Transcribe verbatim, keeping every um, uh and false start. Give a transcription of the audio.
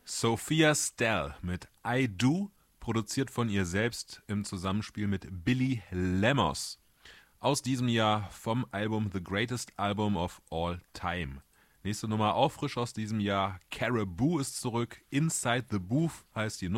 Sophia Stell mit I Do, produziert von ihr selbst im Zusammenspiel mit Billy Lemos. Aus diesem Jahr vom Album The Greatest Album of All Time. Nächste Nummer auch frisch aus diesem Jahr. Caribou ist zurück. Inside the Booth heißt die Nummer.